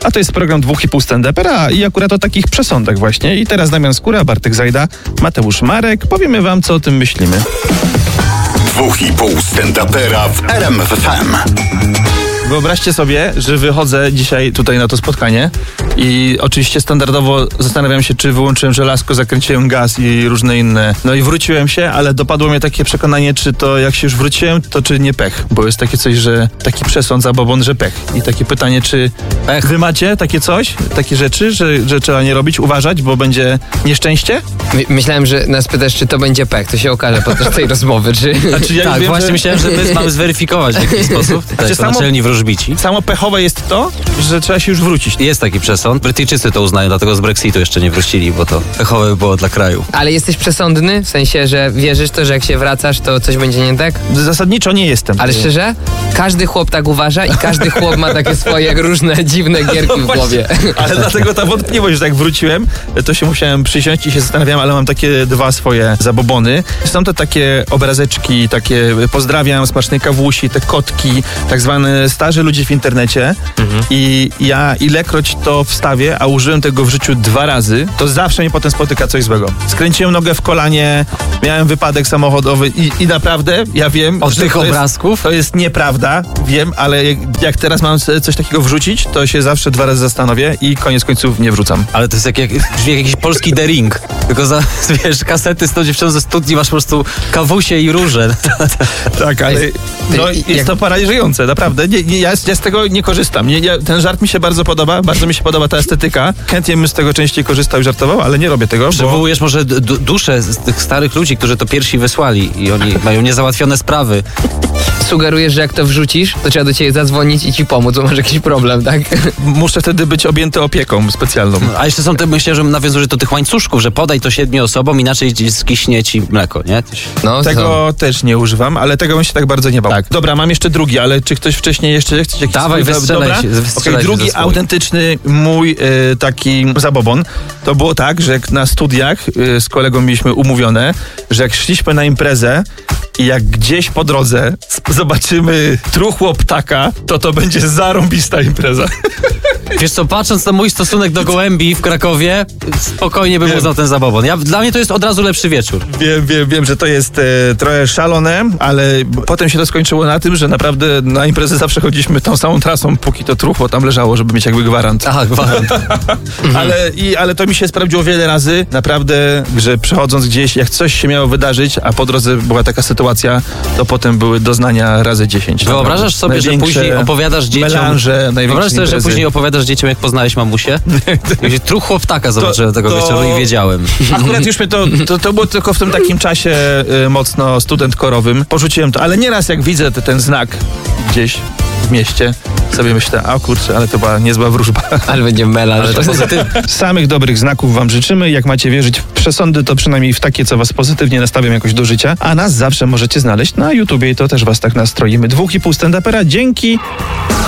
A to jest program 2,5 stand-upera i akurat o takich przesądach właśnie. I teraz Damian Skóra, Bartek Zajda, Mateusz Marek. Powiemy wam, co o tym myślimy. 2,5 stand-upera w RMF FM. Wyobraźcie sobie, że wychodzę dzisiaj tutaj na to spotkanie i oczywiście standardowo zastanawiam się, czy wyłączyłem żelazko, zakręciłem gaz i różne inne. No i wróciłem się, ale dopadło mnie takie przekonanie, czy to jak się już wróciłem, to czy nie pech. Bo jest takie coś, że taki przesąd, zabobon, że pech. I takie pytanie, czy wy macie takie coś, takie rzeczy, że trzeba nie robić, uważać, bo będzie nieszczęście? Myślałem, że nas pytasz, czy to będzie pech. To się okaże podczas tej rozmowy, czy... Znaczy, ja Tak, wiem, właśnie że... myślałem, że my mamy zweryfikować w jakiś sposób. Znaczy, samo- naczelni wróżbici. Samo pechowe jest to, że trzeba się już wrócić. Jest taki przesąd. Brytyjczycy to uznają, dlatego z Brexitu jeszcze nie wrócili, bo to pechowe by było dla kraju. Ale jesteś przesądny? W sensie, że wierzysz to, że jak się wracasz, to coś będzie nie tak? Zasadniczo nie jestem. Ale szczerze? Każdy chłop tak uważa i każdy chłop ma takie swoje różne dziwne gierki w głowie. Ale dlatego ta wątpliwość, że jak wróciłem, to się musiałem przysiąść i się zastanawiałem, ale mam takie dwa swoje zabobony. Są to takie obrazeczki, takie pozdrawiam, smacznej kawusi, te kotki, tak zwane starzy ludzie w internecie. I ja ilekroć to wstawię, a użyłem tego w życiu 2 razy, to zawsze mnie potem spotyka coś złego. Skręciłem nogę w kolanie, miałem wypadek samochodowy i naprawdę, ja wiem, Od że tych to obrazków? to jest nieprawda, wiem, ale jak teraz mam coś takiego wrzucić, to się zawsze 2 razy zastanowię i koniec końców nie wrzucam. Ale to jest brzmi jak jakiś polski The Ring. Tylko za, wiesz, kasety z tą dziewczyną ze studni masz po prostu kawusie i róże. Tak, ale no, jest to paraliżujące, naprawdę. Ja z tego nie korzystam. Ten żart mi się bardzo podoba, bardzo mi się podoba ta estetyka. Chętnie bym z tego częściej korzystał i żartował, ale nie robię tego, bo... Przywołujesz może duszę z tych starych ludzi, którzy to pierwsi wysłali i oni mają niezałatwione sprawy. Sugerujesz, że jak to wrzucisz, to trzeba do ciebie zadzwonić i ci pomóc, bo masz jakiś problem, tak? Muszę wtedy być objęty opieką specjalną. A jeszcze są te, myślę, że nawiązuje do tych łańcuszków, że podaj to 7 osobom, inaczej skiśnie ci mleko, nie? No, Tego też nie używam, ale tego bym się tak bardzo nie bał. Tak. Dobra, mam jeszcze drugi, ale czy ktoś wcześniej jeszcze chce jakiś Dawaj, swój? wystrzelaj Dobra? się, wystrzelaj się drugi ze swój. autentyczny mój taki zabobon, to było tak, że jak na studiach z kolegą mieliśmy umówione, że jak szliśmy na imprezę i jak gdzieś po drodze zobaczymy truchło ptaka, to będzie zarąbista impreza. Wiesz co, patrząc na mój stosunek do gołębi w Krakowie, spokojnie bym uznał ten zabobon. Dla mnie to jest od razu lepszy wieczór. Wiem, że to jest trochę szalone, ale potem się to skończyło na tym, że naprawdę na imprezę zawsze chodziliśmy tą samą trasą, póki to truchło tam leżało, żeby mieć jakby gwarant. Aha, gwarant. Ale to mi się sprawdziło wiele razy, naprawdę, że przechodząc gdzieś, jak coś się miało wydarzyć, a po drodze była taka sytuacja, to potem były doznania razy 10. Wyobrażasz sobie, że później opowiadasz dzieciom... Wyobrażasz sobie, że później opowiadasz dzieciom, jak poznałeś mamusię? Truchło ptaka zobaczyłem tego wieczoru i wiedziałem. Akurat już mnie to było tylko w tym takim czasie mocno studentkorowym. Porzuciłem to, ale nieraz jak widzę ten znak gdzieś w mieście, sobie myślę, a kurczę, ale to była niezła wróżba. Ale będzie melanż. Ale to pozytywnie. Samych dobrych znaków wam życzymy. Jak macie wierzyć w przesądy, to przynajmniej w takie, co was pozytywnie nastawią jakoś do życia. A nas zawsze możecie znaleźć na YouTubie i to też was tak nastroimy. 2,5 stand-upera. Dzięki.